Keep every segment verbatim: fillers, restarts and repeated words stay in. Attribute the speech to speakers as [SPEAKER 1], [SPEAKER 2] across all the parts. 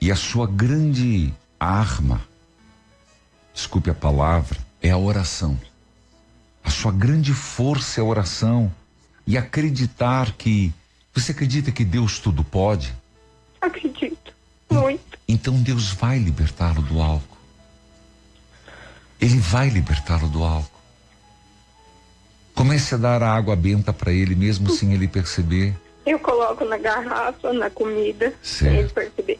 [SPEAKER 1] E a sua grande arma, desculpe a palavra, é a oração. A sua grande força é a oração. E acreditar que... Você acredita que Deus tudo pode?
[SPEAKER 2] Acredito. Muito.
[SPEAKER 1] Então Deus vai libertá-lo do álcool. Ele vai libertá-lo do álcool. Comece a dar a água benta para ele, mesmo sem ele perceber.
[SPEAKER 2] Eu coloco na garrafa, na comida,
[SPEAKER 1] certo.
[SPEAKER 2] sem ele perceber.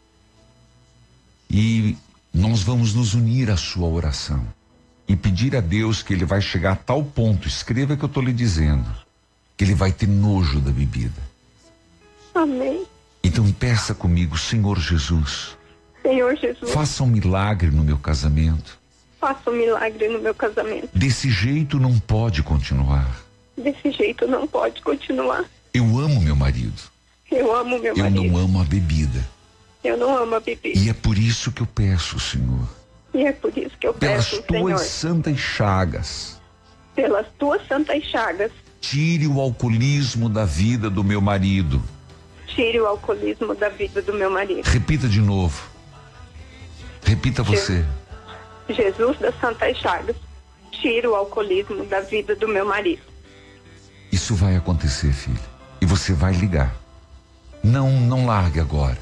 [SPEAKER 1] E nós vamos nos unir à sua oração e pedir a Deus que ele vai chegar a tal ponto, escreva o que eu estou lhe dizendo, que ele vai ter nojo da bebida.
[SPEAKER 2] Amém.
[SPEAKER 1] Então peça comigo, Senhor Jesus.
[SPEAKER 2] Senhor Jesus.
[SPEAKER 1] Faça um milagre no meu casamento.
[SPEAKER 2] Faça um milagre no meu casamento.
[SPEAKER 1] Desse jeito não pode continuar.
[SPEAKER 2] Desse jeito não pode continuar.
[SPEAKER 1] Eu amo meu marido.
[SPEAKER 2] Eu amo meu
[SPEAKER 1] eu
[SPEAKER 2] marido.
[SPEAKER 1] Eu não amo a bebida.
[SPEAKER 2] Eu não amo a bebida.
[SPEAKER 1] E é por isso que eu peço, Senhor.
[SPEAKER 2] E é por isso que eu
[SPEAKER 1] Pelas
[SPEAKER 2] peço,
[SPEAKER 1] tuas
[SPEAKER 2] Senhor.
[SPEAKER 1] santas chagas.
[SPEAKER 2] Pelas tuas santas chagas.
[SPEAKER 1] Tire o alcoolismo da vida do meu marido.
[SPEAKER 2] Tire o alcoolismo da vida do meu marido.
[SPEAKER 1] Repita de novo. Repita você.
[SPEAKER 2] Jesus das Santas Chagas, tire o alcoolismo da vida do meu marido.
[SPEAKER 1] Isso vai acontecer, filha. E você vai ligar. Não, não largue agora.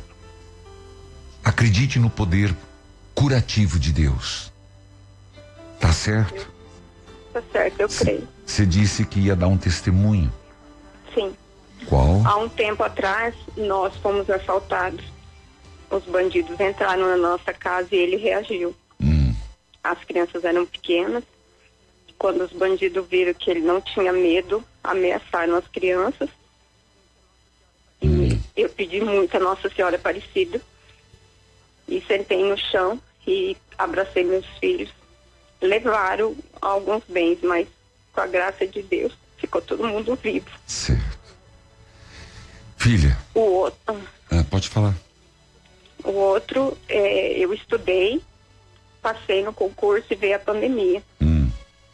[SPEAKER 1] Acredite no poder curativo de Deus. Tá certo?
[SPEAKER 2] Tá certo, eu
[SPEAKER 1] cê,
[SPEAKER 2] creio.
[SPEAKER 1] Você disse que ia dar um testemunho.
[SPEAKER 2] Sim.
[SPEAKER 1] Qual?
[SPEAKER 2] Há um tempo atrás, nós fomos assaltados. Os bandidos entraram na nossa casa e ele reagiu.
[SPEAKER 1] Hum.
[SPEAKER 2] As crianças eram pequenas. Quando os bandidos viram que ele não tinha medo, ameaçaram as crianças. E hum. eu pedi muito a Nossa Senhora Aparecida. E sentei no chão e abracei meus filhos. Levaram alguns bens, mas com a graça de Deus, ficou todo mundo vivo.
[SPEAKER 1] Certo. Filha.
[SPEAKER 2] O outro...
[SPEAKER 1] Ah, pode falar.
[SPEAKER 2] O outro, é, eu estudei, passei no concurso e veio a pandemia.
[SPEAKER 1] Hum.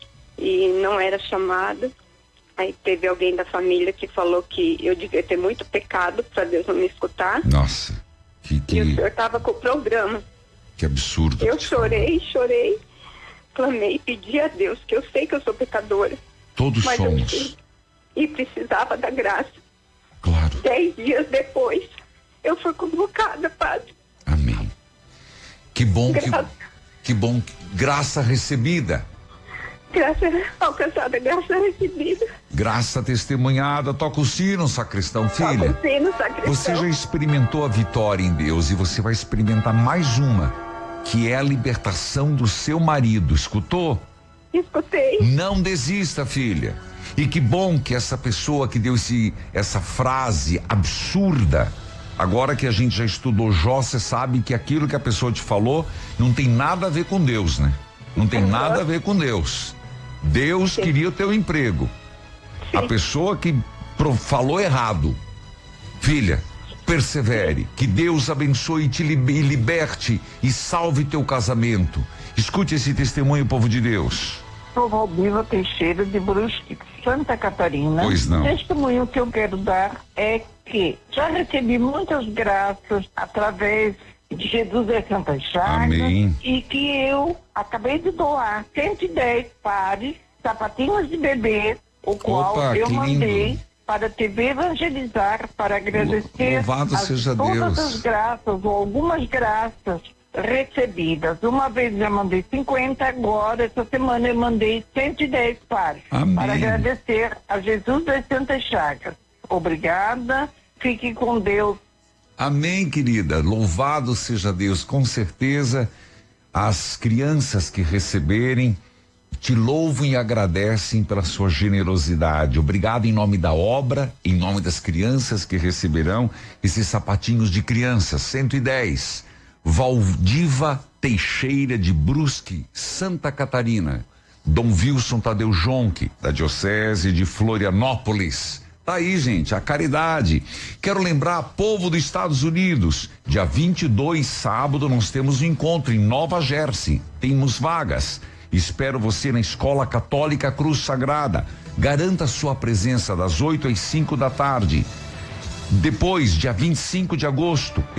[SPEAKER 2] E não era chamada. Aí teve alguém da família que falou que eu devia ter muito pecado para Deus não me escutar.
[SPEAKER 1] Nossa, que, que...
[SPEAKER 2] E o senhor estava com o programa.
[SPEAKER 1] Que absurdo.
[SPEAKER 2] Eu chorei, chorei, clamei, pedi a Deus, que eu sei que eu sou pecadora.
[SPEAKER 1] Todos
[SPEAKER 2] mas
[SPEAKER 1] somos.
[SPEAKER 2] Eu, e precisava da graça.
[SPEAKER 1] Claro.
[SPEAKER 2] Dez dias depois, eu fui convocada, padre.
[SPEAKER 1] Amém. Que bom
[SPEAKER 2] Graça.
[SPEAKER 1] que... Que bom. Graça recebida.
[SPEAKER 2] Graça alcançada, graça recebida.
[SPEAKER 1] Graça testemunhada. Toca o sino, sacristão, filha.
[SPEAKER 2] Toca o sino, sacristão.
[SPEAKER 1] Você já experimentou a vitória em Deus e você vai experimentar mais uma, que é a libertação do seu marido. Escutou?
[SPEAKER 2] Escutei.
[SPEAKER 1] Não desista, filha. E que bom que essa pessoa que deu esse, essa frase absurda, agora que a gente já estudou Jó, você sabe que aquilo que a pessoa te falou não tem nada a ver com Deus, né? Não tem uhum. nada a ver com Deus. Deus Sim. queria o teu emprego. Sim. A pessoa que pro, falou errado. Filha, persevere. Sim. Que Deus abençoe e te libe, liberte e salve teu casamento. Escute esse testemunho, povo de Deus.
[SPEAKER 3] Sou Valdiva Teixeira de Brusque, Santa Catarina.
[SPEAKER 1] Pois não.
[SPEAKER 3] O testemunho que eu quero dar é que já recebi muitas graças através de Jesus das Santas Chagas.
[SPEAKER 1] Amém.
[SPEAKER 3] E que eu acabei de doar cento e dez pares, sapatinhos de bebê, o qual
[SPEAKER 1] Opa,
[SPEAKER 3] eu
[SPEAKER 1] que
[SPEAKER 3] mandei
[SPEAKER 1] lindo.
[SPEAKER 3] Para a T V Evangelizar, para agradecer
[SPEAKER 1] Louvado
[SPEAKER 3] as,
[SPEAKER 1] seja
[SPEAKER 3] todas
[SPEAKER 1] Deus.
[SPEAKER 3] as graças, ou algumas graças recebidas. Uma vez já mandei cinquenta, agora essa semana eu mandei cento e dez pares.
[SPEAKER 1] Amém.
[SPEAKER 3] Para agradecer a Jesus das Santas Chagas. Obrigada, fique com Deus.
[SPEAKER 1] Amém, querida. Louvado seja Deus. Com certeza as crianças que receberem te louvam e agradecem pela sua generosidade. Obrigado em nome da obra, em nome das crianças que receberão esses sapatinhos de crianças. cento e dez. Valdiva Teixeira de Brusque, Santa Catarina. Dom Wilson Tadeu Jonque, da Diocese de Florianópolis. Tá aí, gente, a caridade. Quero lembrar, povo dos Estados Unidos, dia vinte e dois, sábado, nós temos um encontro em Nova Jersey. Temos vagas. Espero você na Escola Católica Cruz Sagrada. Garanta sua presença das oito às cinco da tarde. Depois, dia vinte e cinco de agosto,